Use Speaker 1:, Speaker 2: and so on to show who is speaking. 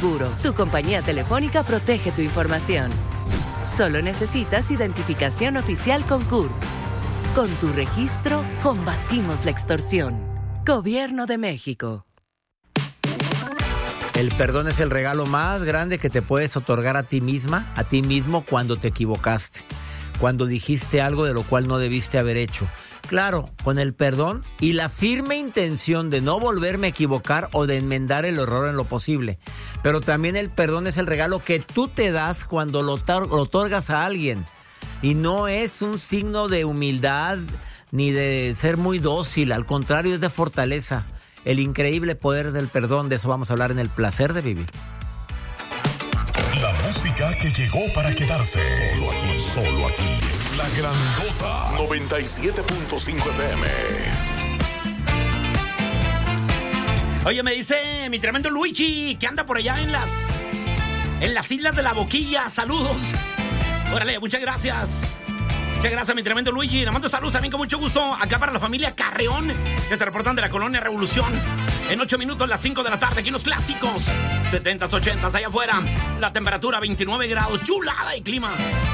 Speaker 1: Seguro. Tu compañía telefónica protege tu información. Solo necesitas identificación oficial con CURP. Con tu registro, combatimos la extorsión. Gobierno de México.
Speaker 2: El perdón es el regalo más grande que te puedes otorgar a ti misma, a ti mismo cuando te equivocaste. Cuando dijiste algo de lo cual no debiste haber hecho. Claro, con el perdón y la firme intención de no volverme a equivocar o de enmendar el error en lo posible. Pero también el perdón es el regalo que tú te das cuando lo otorgas a alguien. Y no es un signo de humildad ni de ser muy dócil, al contrario, es de fortaleza. El increíble poder del perdón, de eso vamos a hablar en El Placer de Vivir.
Speaker 3: La música que llegó para quedarse. Solo aquí. La Grandota 97.5 FM.
Speaker 4: Oye, me dice mi tremendo Luigi que anda por allá en las Islas de la Boquilla. Saludos. Órale, muchas gracias. Muchas gracias, mi tremendo Luigi. Le mando saludos también con mucho gusto acá para la familia Carreón, que se reportan de la colonia Revolución. En 8 minutos, las 5 de la tarde, aquí en los clásicos 70s, 80s, allá afuera. La temperatura 29 grados, chulada y clima.